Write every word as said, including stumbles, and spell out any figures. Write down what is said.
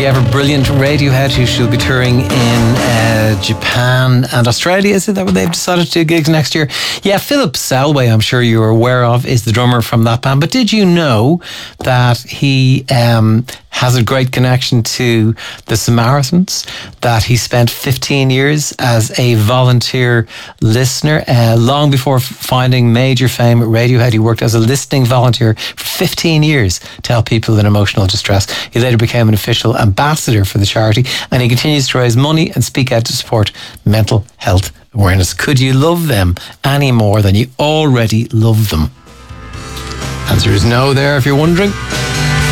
the ever brilliant Radiohead, who should be touring in uh, Japan and Australia. Is it that they've decided to do gigs next year? Yeah, Philip Selway, I'm sure you're aware of, is the drummer from that band. But did you know that he um, has a great connection to the Samaritans? That he spent fifteen years as a volunteer listener. Uh, long before finding major fame at Radiohead, he worked as a listening volunteer for fifteen years to help people in emotional distress. He later became an official ambassador for the charity, and he continues to raise money and speak out to support mental health awareness. Could you love them any more than you already love them? Answer is no there, if you're wondering.